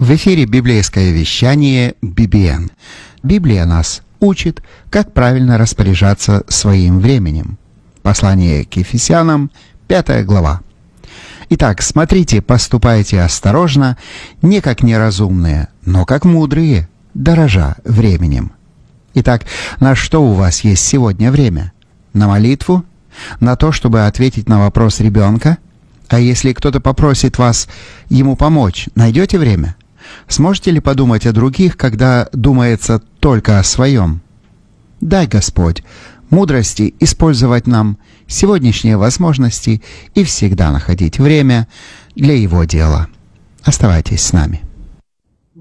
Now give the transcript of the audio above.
В эфире библейское вещание BBN. Библия нас учит, как правильно распоряжаться своим временем. Послание к Ефесянам, 5 глава. Итак, смотрите, поступайте осторожно, не как неразумные, но как мудрые, дорожа временем. Итак, на что у вас есть сегодня время? На молитву? На то, чтобы ответить на вопрос ребенка? А если кто-то попросит вас ему помочь, найдете время? Сможете ли подумать о других, когда думается только о своем? Дай, Господь, мудрости использовать нам сегодняшние возможности и всегда находить время для Его дела. Оставайтесь с нами.